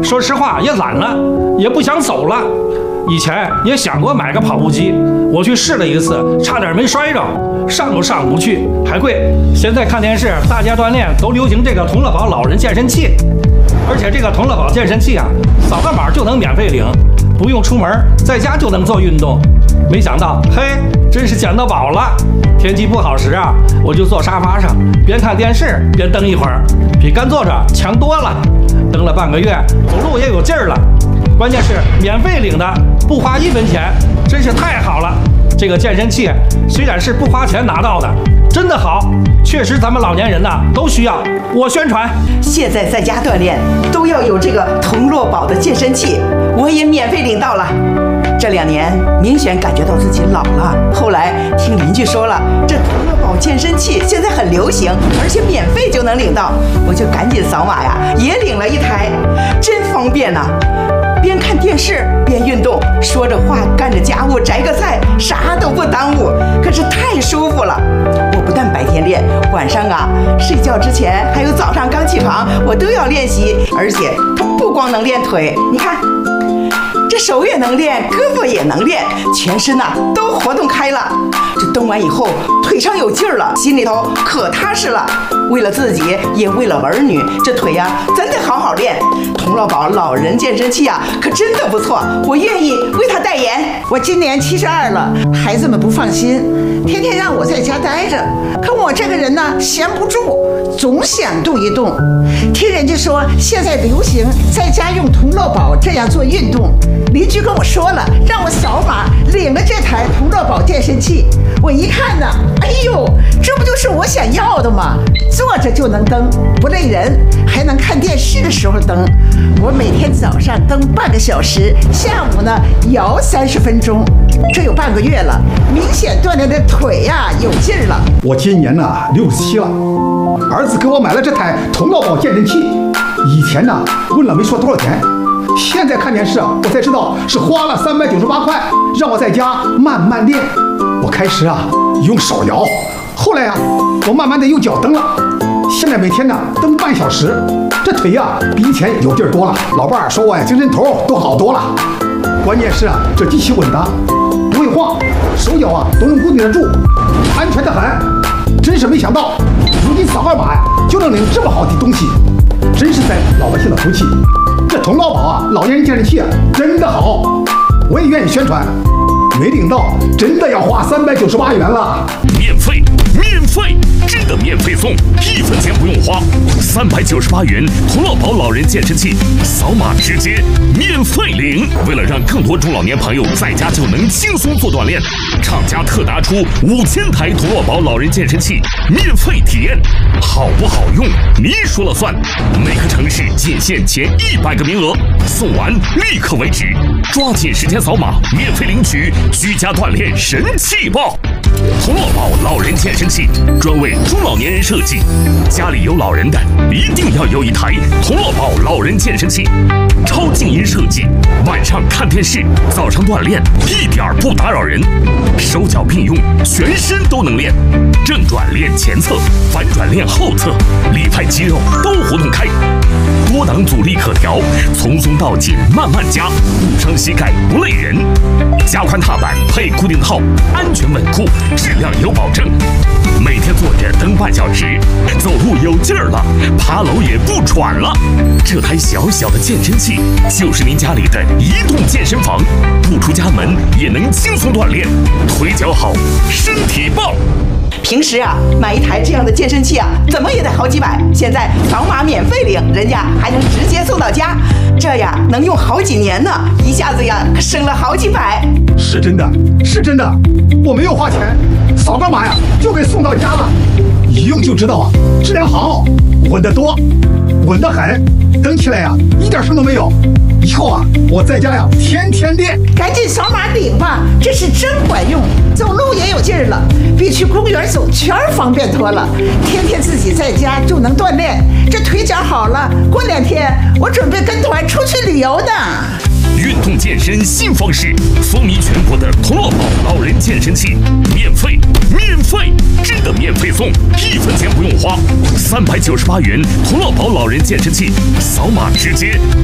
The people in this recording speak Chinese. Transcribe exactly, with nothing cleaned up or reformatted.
说实话也懒了，也不想走了。以前也想过买个跑步机，我去试了一次，差点没摔着，上都上不去，还贵。现在看电视，大家锻炼都流行这个同乐宝老人健身器，而且这个同乐宝健身器啊，扫个码就能免费领，不用出门，在家就能做运动。没想到，嘿，真是捡到宝了！天气不好时啊，我就坐沙发上，边看电视边蹬一会儿，比干坐着强多了。蹬了半个月，走路也有劲儿了。关键是免费领的，不花一分钱，真是太好了。这个健身器虽然是不花钱拿到的，真的好，确实咱们老年人呐都需要。我宣传， 现在在家锻炼都要有这个同乐宝的健身器，我也免费领到了。这两年明显感觉到自己老了，后来听邻居说了，这同乐宝健身器现在很流行，而且免费就能领到，我就赶紧扫码呀，也领了一台，真方便呐、啊！边看电视边运动，说着话干着家务，摘个菜，啥都不耽误，可是太舒服了。我不但白天练，晚上啊睡觉之前还有早上刚起床，我都要练习，而且它不光能练腿，你看。这手也能练，胳膊也能练，全身呐、啊、都活动开了。这蹬完以后，腿上有劲儿了，心里头可踏实了。为了自己，也为了儿女，这腿呀、啊、真得好好练。同乐宝老人健身器啊，可真的不错，我愿意为他代言。 我今年七十二了，孩子们不放心，天天让我在家待着。可我这个人呢，闲不住，总想动一动。听人家说现在流行在家用同乐宝这样做运动，邻居跟我说了，让我扫码领了这台同乐宝健身器。我一看呢，哎呦，这不就是我想要的吗？坐着就能蹬，不累人，还能看电视的时候蹬。我每天早上蹬半个小时，下午呢摇三十分钟，这有半个月了，明显锻炼的腿呀、啊、有劲儿了。 我今年呢六十七了，儿子给我买了这台同乐宝健身器，以前呢问了没说多少钱。现在看电视啊，我才知道是花了三百九十八块，让我在家慢慢练。我开始啊用手摇，后来啊我慢慢的用脚蹬了。现在每天呢蹬半小时，这腿呀、啊、比以前有劲儿多了。老伴儿说我呀精神头都好多了。关键是啊这机器稳当，不会晃，手脚啊都能固定得住，安全的很。真是没想到，如今扫二码呀就能领这么好的东西，真是在老百姓的福气。这同乐宝啊，老年人健身器啊，真的好，我也愿意宣传。没领到，真的要花三百九十八元了。 免费，免费，真的免费送，一分钱不用花，三百九十八元同乐宝老人健身器，扫码直接免费领。为了让更多中老年朋友在家就能轻松做锻炼，厂家特拿出五千台同乐宝老人健身器免费体验，好不好用你说了算。每个城市仅限前一百个名额，送完立刻为止，抓紧时间扫码免费领取。居家锻炼神器爆！同乐宝老人健身器专为中老年人设计，家里有老人的一定要有一台同乐宝老人健身器。超静音设计，晚上看电视，早上锻炼一点不打扰人，手脚并用，全身都能练。正转练前侧，反转练后侧，里派肌肉都活动开。多档阻力可调，从松到紧慢慢加，不伤膝盖不累人。加宽踏板配固定套，安全稳固，质量有保证。每天坐着蹬半小时，走路有劲儿了，爬楼也不喘了。这台小小的健身器就是您家里的移动健身房，不出家门也能轻松锻炼，腿脚好，身体棒。 平时啊，买一台这样的健身器啊，怎么也得好几百。现在扫码免费领，人家还能直接送到家，这呀能用好几年呢，一下子呀省了好几百。 是真的，是真的，我没有花钱，扫个码呀就给送到家了。一用就知道啊，质量好，稳得多，稳得很，蹬起来呀一点声都没有。以后啊，我在家呀天天练。 赶紧扫码领吧，这是真管用，走路也有劲儿了，比去公园走圈方便多了。天天自己在家就能锻炼，这腿脚好了，过两天我准备跟团出去旅游呢。 运动健身新方式，风靡全国的同乐宝老人健身器，免费，免费，真的免费送，一分钱不用花，三百九十八元同乐宝老人健身器，扫码直接